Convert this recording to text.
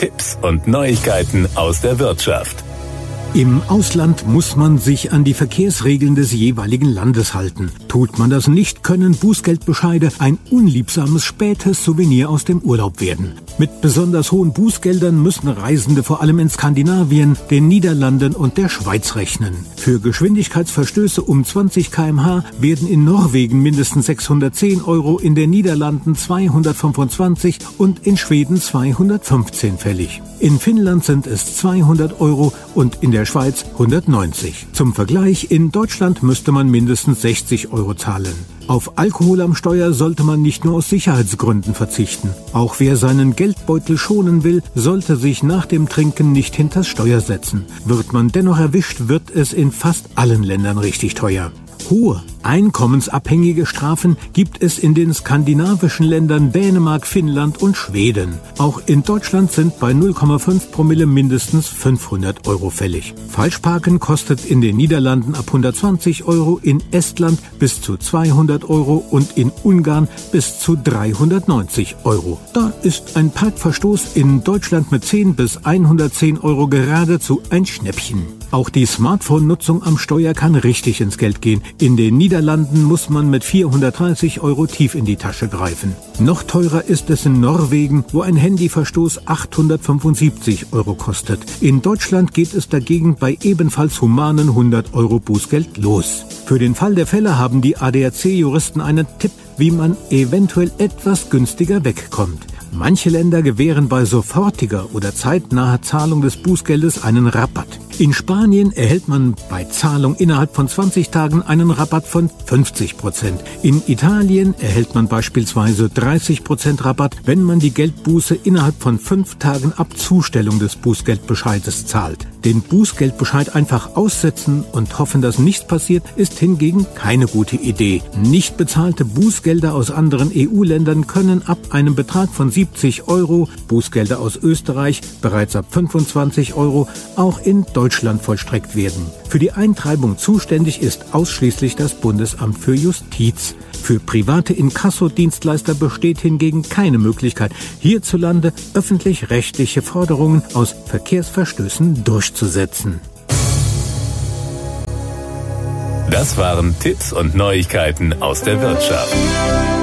Tipps und Neuigkeiten aus der Wirtschaft. Im Ausland muss man sich an die Verkehrsregeln des jeweiligen Landes halten. Tut man das nicht, können Bußgeldbescheide ein unliebsames spätes Souvenir aus dem Urlaub werden. Mit besonders hohen Bußgeldern müssen Reisende vor allem in Skandinavien, den Niederlanden und der Schweiz rechnen. Für Geschwindigkeitsverstöße um 20 km/h werden in Norwegen mindestens 610 €, in den Niederlanden 225 und in Schweden 215 fällig. In Finnland sind es 200 € und in der Schweiz 190. Zum Vergleich, in Deutschland müsste man mindestens 60 € zahlen. Auf Alkohol am Steuer sollte man nicht nur aus Sicherheitsgründen verzichten. Auch wer seinen Geldbeutel schonen will, sollte sich nach dem Trinken nicht hinters Steuer setzen. Wird man dennoch erwischt, wird es in fast allen Ländern richtig teuer. Hohe, einkommensabhängige Strafen gibt es in den skandinavischen Ländern Dänemark, Finnland und Schweden. Auch in Deutschland sind bei 0,5 Promille mindestens 500 € fällig. Falschparken kostet in den Niederlanden ab 120 €, in Estland bis zu 200 € und in Ungarn bis zu 390 €. Da ist ein Parkverstoß in Deutschland mit 10 bis 110 € geradezu ein Schnäppchen. Auch die Smartphone-Nutzung am Steuer kann richtig ins Geld gehen. In den Niederlanden muss man mit 430 € tief in die Tasche greifen. Noch teurer ist es in Norwegen, wo ein Handyverstoß 875 € kostet. In Deutschland geht es dagegen bei ebenfalls humanen 100 € Bußgeld los. Für den Fall der Fälle haben die ADAC-Juristen einen Tipp, wie man eventuell etwas günstiger wegkommt. Manche Länder gewähren bei sofortiger oder zeitnaher Zahlung des Bußgeldes einen Rabatt. In Spanien erhält man bei Zahlung innerhalb von 20 Tagen einen Rabatt von 50%. In Italien erhält man beispielsweise 30% Rabatt, wenn man die Geldbuße innerhalb von 5 Tagen ab Zustellung des Bußgeldbescheides zahlt. Den Bußgeldbescheid einfach aussetzen und hoffen, dass nichts passiert, ist hingegen keine gute Idee. Nicht bezahlte Bußgelder aus anderen EU-Ländern können ab einem Betrag von 70 €, Bußgelder aus Österreich bereits ab 25 €, auch in Deutschland vollstreckt werden. Für die Eintreibung zuständig ist ausschließlich das Bundesamt für Justiz. Für private Inkassodienstleister besteht hingegen keine Möglichkeit, hierzulande öffentlich-rechtliche Forderungen aus Verkehrsverstößen durchzusetzen. Das waren Tipps und Neuigkeiten aus der Wirtschaft.